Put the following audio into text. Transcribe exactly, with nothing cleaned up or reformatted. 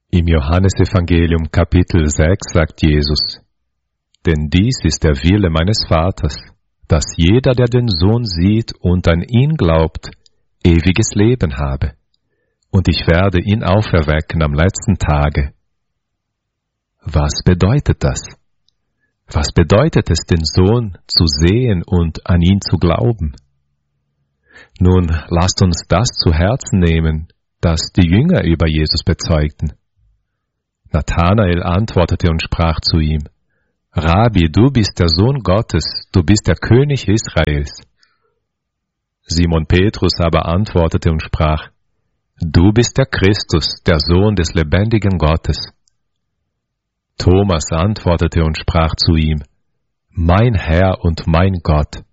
Im Johannesevangelium Kapitel sechs sagt Jesus: Denn dies ist der Wille meines Vaters, dass jeder, der den Sohn sieht und an ihn glaubt, ewiges Leben habe, und ich werde ihn auferwecken am letzten Tage. Was bedeutet das? Was bedeutet es, den Sohn zu sehen und an ihn zu glauben? Nun, lasst uns das zu Herzen nehmen, das die Jünger über Jesus bezeugten. Nathanael antwortete und sprach zu ihm: Rabbi, du bist der Sohn Gottes, du bist der König Israels. Simon Petrus aber antwortete und sprach: Du bist der Christus, der Sohn des lebendigen Gottes. Thomas antwortete und sprach zu ihm: Mein Herr und mein Gott.